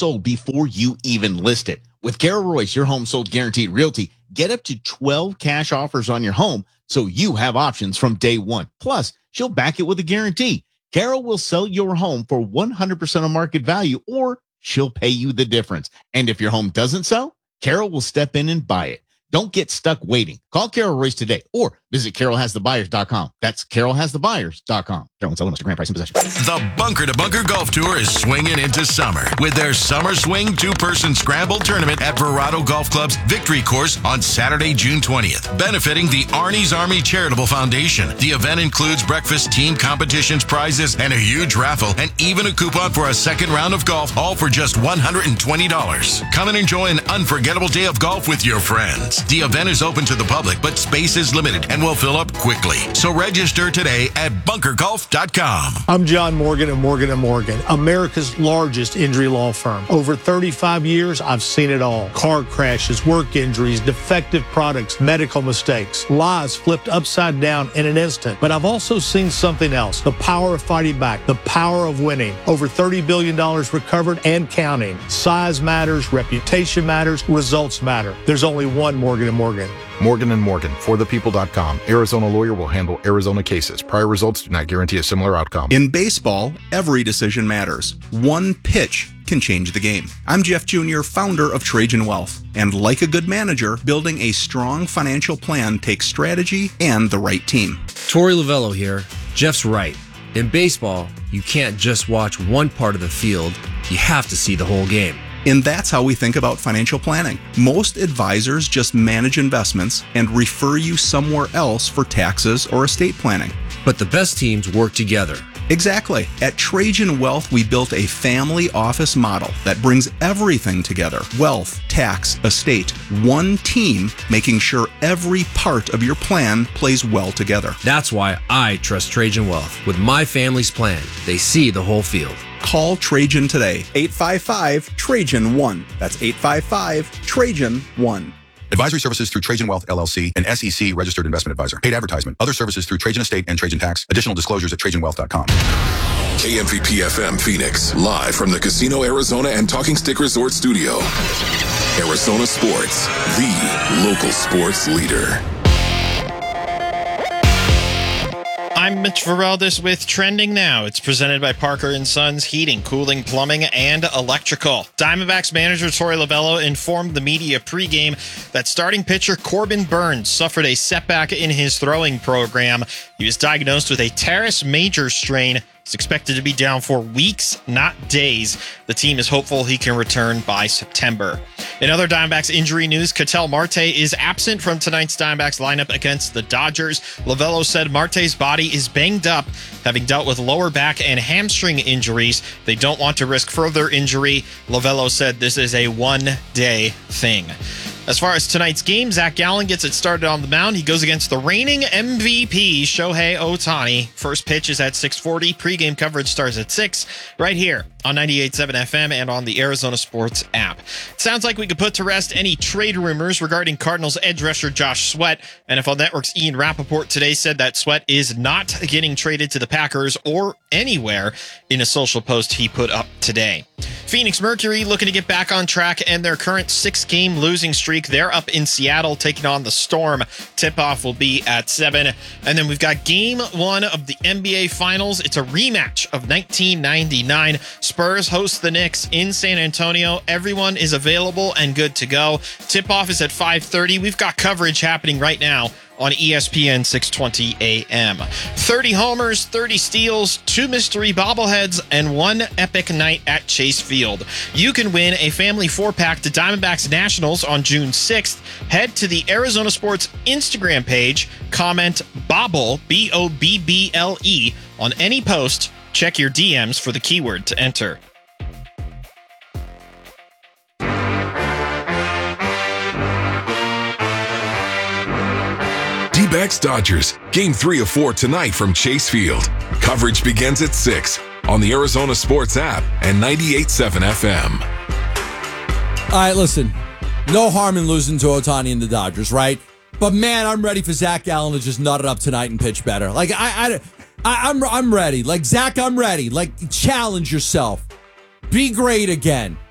sold before you even list it. With Carol Royce, your home sold guaranteed realty, get up to 12 cash offers on your home so you have options from day one. Plus, she'll back it with a guarantee. Carol will sell your home for 100% of market value, or she'll pay you the difference. And if your home doesn't sell, Carol will step in and buy it. Don't get stuck waiting. Call Carol Royce today or visit carolhasthebuyers.com. That's carolhasthebuyers.com. Carol and Sullivan, Mr. Grand Price and Possession. The Bunker to Bunker Golf Tour is swinging into summer with their Summer Swing 2-person scramble tournament at Verado Golf Club's Victory Course on Saturday, June 20th, benefiting the Arnie's Army Charitable Foundation. The event includes breakfast, team competitions, prizes, and a huge raffle, and even a coupon for a second round of golf, all for just $120. Come and enjoy an unforgettable day of golf with your friends. The event is open to the public, but space is limited and will fill up quickly. So register today at bunkergolf.com. I'm John Morgan of Morgan & Morgan, America's largest injury law firm. Over 35 years, I've seen it all. Car crashes, work injuries, defective products, medical mistakes, lives flipped upside down in an instant. But I've also seen something else, the power of fighting back, the power of winning. Over $30 billion recovered and counting. Size matters, reputation matters, results matter. There's only one Morgan & Morgan. Morgan & Morgan, forthepeople.com. Arizona lawyer will handle Arizona cases. Prior results do not guarantee a similar outcome. In baseball, every decision matters. One pitch can change the game. I'm Jeff Jr., founder of Trajan Wealth. And like a good manager, building a strong financial plan takes strategy and the right team. Torey Lovello here. Jeff's right. In baseball, you can't just watch one part of the field. You have to see the whole game. And that's how we think about financial planning. Most advisors just manage investments and refer you somewhere else for taxes or estate planning. But the best teams work together. Exactly. At Trajan Wealth, we built a family office model that brings everything together. Wealth, tax, estate, one team, making sure every part of your plan plays well together. That's why I trust Trajan Wealth. With my family's plan, they see the whole field. Call Trajan today. 855-TRAJAN-1. That's 855-TRAJAN-1. Advisory services through Trajan Wealth, LLC, an SEC registered investment advisor. Paid advertisement. Other services through Trajan Estate and Trajan Tax. Additional disclosures at TrajanWealth.com. KMVP FM Phoenix, live from the Casino Arizona and Talking Stick Resort Studio. Arizona Sports, the local sports leader. I'm Mitch Vareldis with Trending Now. It's presented by Parker & Sons Heating, Cooling, Plumbing, and Electrical. Diamondbacks manager Torey Lovello informed the media pregame that starting pitcher Corbin Burns suffered a setback in his throwing program. He was diagnosed with a teres major strain. He's expected to be down for weeks, not days. The team is hopeful he can return by September. In other Diamondbacks injury news, Ketel Marte is absent from tonight's Diamondbacks lineup against the Dodgers. Lovello said Marte's body is banged up, having dealt with lower back and hamstring injuries. They don't want to risk further injury. Lovello said this is a one-day thing. As far as tonight's game, Zach Gallen gets it started on the mound. He goes against the reigning MVP, Shohei Ohtani. First pitch is at 6:40. Pre-game coverage starts at 6 right here on 98.7 FM and on the Arizona Sports app. It sounds like we could put to rest any trade rumors regarding Cardinals edge rusher Josh Sweat. NFL Network's Ian Rappaport today said that Sweat is not getting traded to the Packers or anywhere in a social post he put up today. Phoenix Mercury looking to get back on track and their current 6-game losing streak. They're up in Seattle taking on the Storm. Tip-off will be at 7. And then we've got Game 1 of the NBA Finals. It's a rematch of 1999. Spurs host the Knicks in San Antonio. Everyone is available and good to go. Tip-off is at 5:30. We've got coverage happening right now on ESPN 620 AM. 30 homers, 30 steals, 2 mystery bobbleheads, and 1 epic night at Chase Field. You can win a family 4-pack to Diamondbacks Nationals on June 6th. Head to the Arizona Sports Instagram page, comment BOBBLE, BOBBLE, on any post. Check your DMs for the keyword to enter. D-backs Dodgers, Game 3 of 4 tonight from Chase Field. Coverage begins at 6 on the Arizona Sports app and 98.7 FM. All right, listen. No harm in losing to Ohtani and the Dodgers, right? But man, I'm ready for Zach Gallen to just nut it up tonight and pitch better. Like I'm ready. Like Zach, I'm ready. Like challenge yourself. Be great again.